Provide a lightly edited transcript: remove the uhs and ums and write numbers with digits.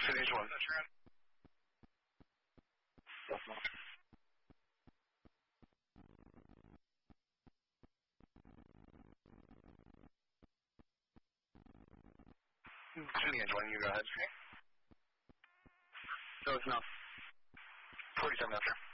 Finish one. Tuning engine one, you go ahead. So it's now 47 after.